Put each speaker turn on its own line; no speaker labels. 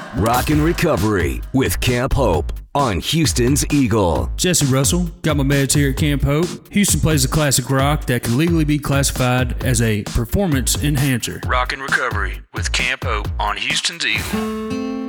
Rock and Recovery with Camp Hope on Houston's Eagle.
Jesse Russell, got my meds here at Camp Hope. Houston plays a classic rock that can legally be classified as a performance enhancer.
Rock and Recovery with Camp Hope on Houston's Eagle.